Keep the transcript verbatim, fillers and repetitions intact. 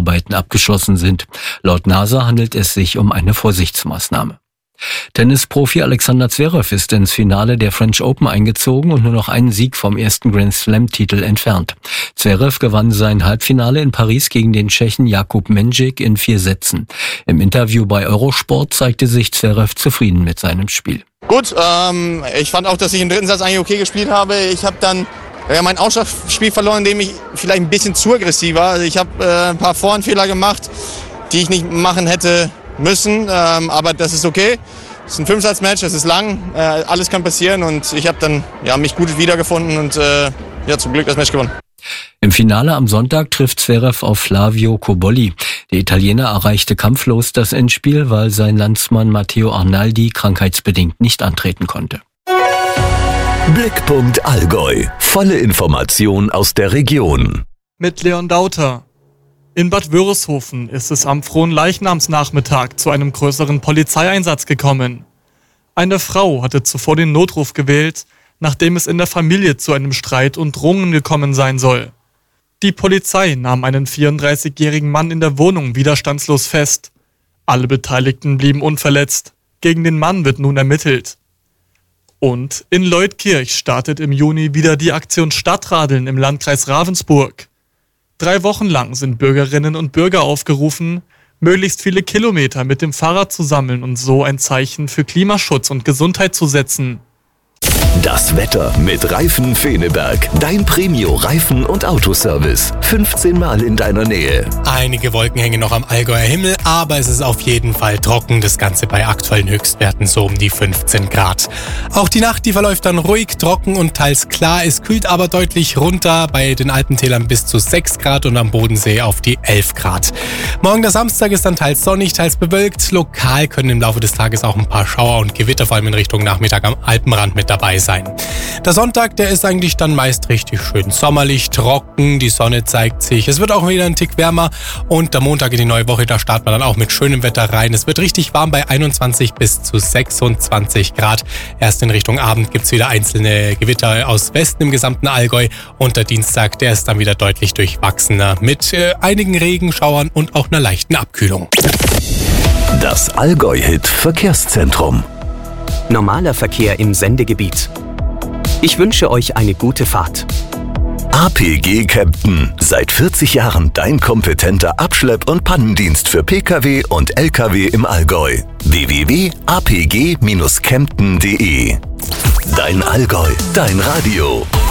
Bauarbeiten abgeschlossen sind. Laut NASA handelt es sich um eine Vorsichtsmaßnahme. Tennisprofi Alexander Zverev ist ins Finale der French Open eingezogen und nur noch einen Sieg vom ersten Grand Slam-Titel entfernt. Zverev gewann sein Halbfinale in Paris gegen den Tschechen Jakub Mendžík in vier Sätzen. Im Interview bei Eurosport zeigte sich Zverev zufrieden mit seinem Spiel. Gut, ähm, ich fand auch, dass ich im dritten Satz eigentlich okay gespielt habe. Ich habe dann ja, mein Ausschlagspiel verloren, indem ich vielleicht ein bisschen zu aggressiv war. Also ich habe äh, ein paar Vorhandfehler gemacht, die ich nicht machen hätte müssen, ähm, aber das ist okay. Es ist ein Fünfsatz-Match, es ist lang, äh, alles kann passieren und ich habe dann ja, mich gut wiedergefunden und äh, ja, zum Glück das Match gewonnen. Im Finale am Sonntag trifft Zverev auf Flavio Cobolli. Der Italiener erreichte kampflos das Endspiel, weil sein Landsmann Matteo Arnaldi krankheitsbedingt nicht antreten konnte. Blickpunkt Allgäu. Volle Information aus der Region. Mit Leon Dauter. In Bad Wörishofen ist es am Fronleichnamsnachmittag zu einem größeren Polizeieinsatz gekommen. Eine Frau hatte zuvor den Notruf gewählt, nachdem es in der Familie zu einem Streit und Drohungen gekommen sein soll. Die Polizei nahm einen vierunddreißigjährigen Mann in der Wohnung widerstandslos fest. Alle Beteiligten blieben unverletzt. Gegen den Mann wird nun ermittelt. Und in Leutkirch startet im Juni wieder die Aktion Stadtradeln im Landkreis Ravensburg. Drei Wochen lang sind Bürgerinnen und Bürger aufgerufen, möglichst viele Kilometer mit dem Fahrrad zu sammeln und so ein Zeichen für Klimaschutz und Gesundheit zu setzen. Das Wetter mit Reifen Feneberg. Dein Premio-Reifen- und Autoservice. fünfzehn Mal in deiner Nähe. Einige Wolken hängen noch am Allgäuer Himmel, aber es ist auf jeden Fall trocken. Das Ganze bei aktuellen Höchstwerten so um die fünfzehn Grad. Auch die Nacht, die verläuft dann ruhig, trocken und teils klar. Es kühlt aber deutlich runter. Bei den Alpentälern bis zu sechs Grad und am Bodensee auf die elf Grad. Morgen der Samstag ist dann teils sonnig, teils bewölkt. Lokal können im Laufe des Tages auch ein paar Schauer und Gewitter, vor allem in Richtung Nachmittag am Alpenrand mit dabei sein. Der Sonntag, der ist eigentlich dann meist richtig schön sommerlich, trocken, die Sonne zeigt sich. Es wird auch wieder ein Tick wärmer und der Montag in die neue Woche, da startet man dann auch mit schönem Wetter rein. Es wird richtig warm bei einundzwanzig bis zu sechsundzwanzig Grad. Erst in Richtung Abend gibt's wieder einzelne Gewitter aus Westen im gesamten Allgäu und der Dienstag, der ist dann wieder deutlich durchwachsener mit äh, einigen Regenschauern und auch einer leichten Abkühlung. Das Allgäu-Hit Verkehrszentrum. Normaler Verkehr im Sendegebiet. Ich wünsche euch eine gute Fahrt. A P G Kempten. Seit vierzig Jahren dein kompetenter Abschlepp- und Pannendienst für Pkw und Lkw im Allgäu. w w w punkt a p g Bindestrich kempten punkt d e. Dein Allgäu, dein Radio.